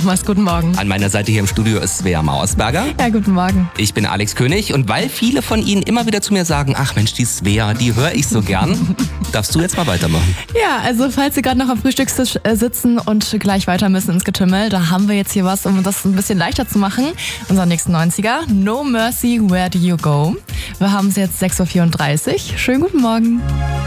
Thomas, guten Morgen. An meiner Seite hier im Studio ist Svea Mauersberger. Ja, guten Morgen. Ich bin Alex König und weil viele von Ihnen immer wieder zu mir sagen, ach Mensch, die Svea, die höre ich so gern, darfst du jetzt mal weitermachen. Ja, also falls Sie gerade noch am Frühstückstisch sitzen und gleich weiter müssen ins Getümmel, da haben wir jetzt hier was, um das ein bisschen leichter zu machen. Unseren nächsten 90er, No Mercy, Where Do You Go? Wir haben es jetzt 6.34 Uhr. Schönen guten Morgen.